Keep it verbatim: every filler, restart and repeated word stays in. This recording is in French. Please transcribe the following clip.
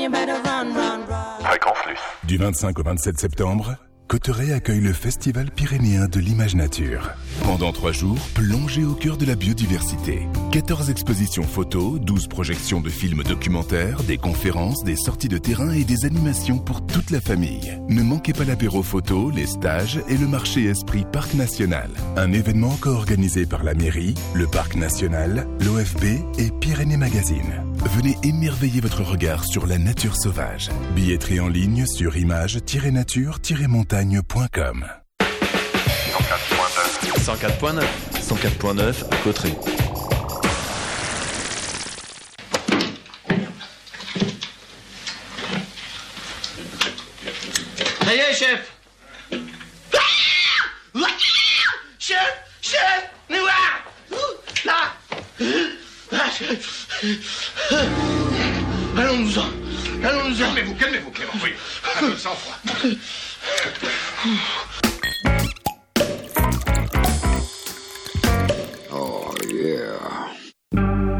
you better run, run, run. Fréquence Luce. Du vingt-cinq au vingt-sept septembre, Cauterets accueille le Festival pyrénéen de l'image nature. Pendant trois jours, plongez au cœur de la biodiversité. quatorze expositions photos, douze projections de films documentaires, des conférences, des sorties de terrain et des animations pour toute la famille. Ne manquez pas l'apéro photo, les stages et le marché Esprit Parc National. Un événement co-organisé par la mairie, le Parc National, l'O F B et Pyrénées Magazine. Venez émerveiller votre regard sur la nature sauvage. Billetterie en ligne sur image tiret nature tiret montagne point com. cent quatre point neuf. cent quatre point neuf à Cauterets. Ça y est, chef. Chef, chef, noir. Là. Ah, chef. Allons-nous-en. Allons-nous-en. Calmez-vous, calmez-vous, Clément. Oui, un peu de sang-froid. Oh, yeah.